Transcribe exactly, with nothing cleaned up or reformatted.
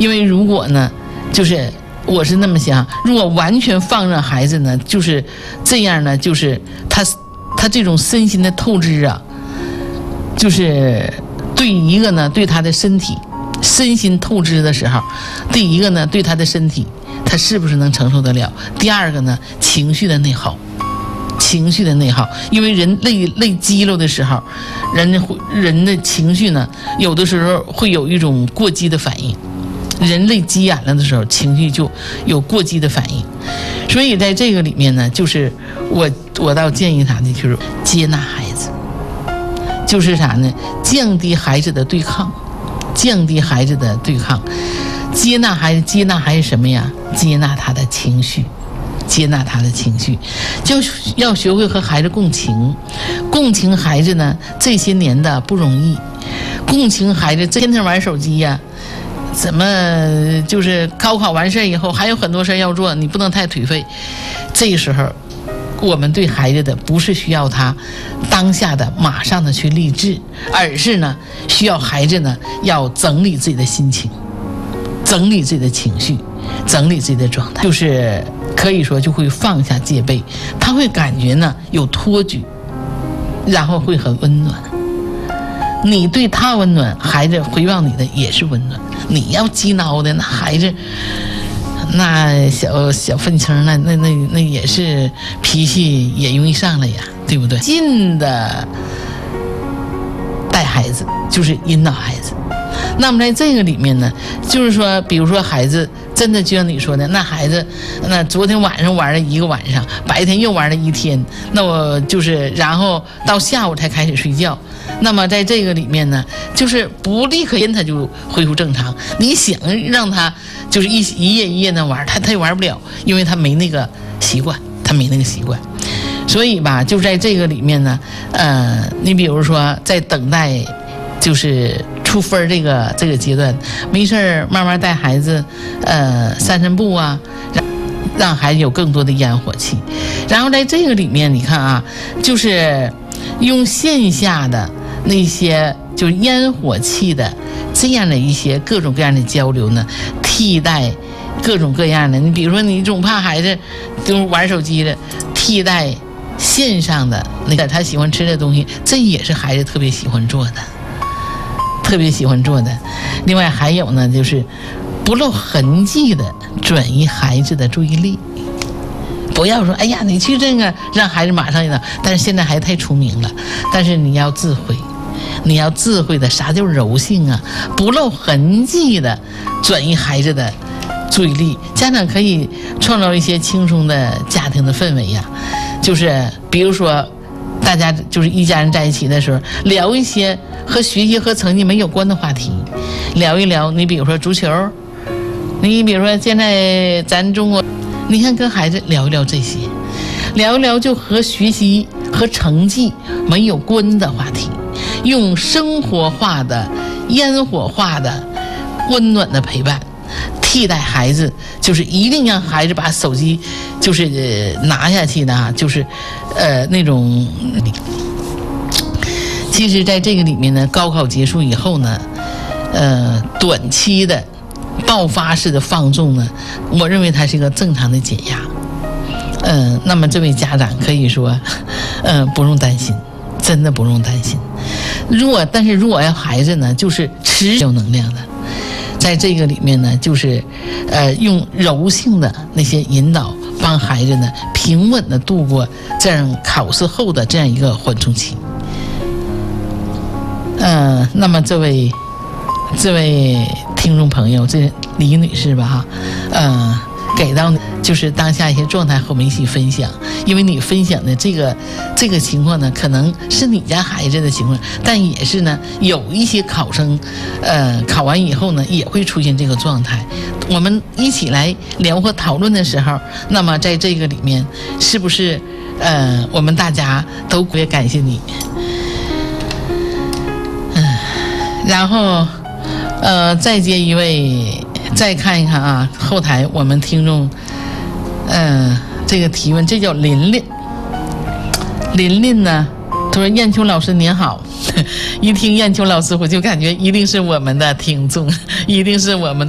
因为如果呢，就是我是那么想，如果完全放任孩子呢，就是这样呢，就是他他这种身心的透支啊，就是对一个呢，对他的身体身心透支的时候，第一个呢，对他的身体他是不是能承受得了？第二个呢，情绪的内耗。情绪的内耗，因为人累累激了的时候，人人的情绪呢，有的时候会有一种过激的反应。人累急眼了的时候，情绪就有过激的反应。所以在这个里面呢，就是我我倒建议他的就是接纳孩子，就是啥呢？降低孩子的对抗，降低孩子的对抗，接纳孩子，接纳孩子什么呀？接纳他的情绪。接纳他的情绪，就要学会和孩子共情，共情孩子呢这些年的不容易，共情孩子天天玩手机呀、啊，怎么就是高考完事以后还有很多事要做，你不能太颓废。这个时候，我们对孩子的不是需要他当下的马上的去励志，而是呢需要孩子呢要整理自己的心情，整理自己的情绪，整理自己的状态，就是可以说就会放下戒备，他会感觉呢有托举，然后会很温暖。你对他温暖，孩子回报你的也是温暖。你要激挠的那孩子，那小小愤青，那那那那也是脾气也容易上来呀，对不对？近的带孩子就是引导孩子。那么在这个里面呢，就是说，比如说孩子真的就像你说的，那孩子那昨天晚上玩了一个晚上，白天又玩了一天，那我就是然后到下午才开始睡觉。那么在这个里面呢，就是不立刻他就恢复正常。你想让他就是一一夜一夜的玩，他他也玩不了，因为他没那个习惯，他没那个习惯。所以吧，就在这个里面呢，呃，你比如说在等待，就是出分这个这个阶段，没事慢慢带孩子，呃，散散步啊，让让孩子有更多的烟火气。然后在这个里面，你看啊，就是用线下的那些就是烟火气的这样的一些各种各样的交流呢，替代各种各样的。你比如说，你总怕孩子就玩手机的，替代线上的那个他喜欢吃的东西，这也是孩子特别喜欢做的。特别喜欢做的。另外还有呢，就是不露痕迹的转移孩子的注意力。不要说哎呀你去这个让孩子马上呢，但是现在孩子太出名了，但是你要智慧，你要智慧的，啥叫柔性啊？不露痕迹的转移孩子的注意力。家长可以创造一些轻松的家庭的氛围呀、啊，就是比如说大家就是一家人在一起的时候，聊一些和学习和成绩没有关的话题，聊一聊。你比如说足球，你比如说现在咱中国，你看跟孩子聊一聊这些，聊一聊就和学习和成绩没有关的话题，用生活化的、烟火化的、温暖的陪伴替代孩子，就是一定让孩子把手机就是、呃、拿下去的，就是呃那种。其实在这个里面呢，高考结束以后呢，呃短期的爆发式的放纵呢，我认为它是一个正常的减压。嗯、呃，那么这位家长可以说，嗯、呃，不用担心，真的不用担心。如果但是如果要孩子呢，就是持有能量的，在这个里面呢，就是呃用柔性的那些引导，帮孩子呢平稳的度过这样考试后的这样一个缓冲期。嗯、呃，那么这位这位听众朋友，这李女士吧哈，呃，给到就是当下一些状态和我们一起分享，因为你分享的这个这个情况呢，可能是你家孩子的情况，但也是呢有一些考生，呃，考完以后呢也会出现这个状态。我们一起来聊和讨论的时候，那么在这个里面，是不是呃我们大家都特别感谢你？然后，呃，再接一位，再看一看啊，后台我们听众，嗯、呃，这个提问，这叫琳琳，琳琳呢，他说燕秋老师您好，一听燕秋老师，我就感觉一定是我们的听众，一定是我们的。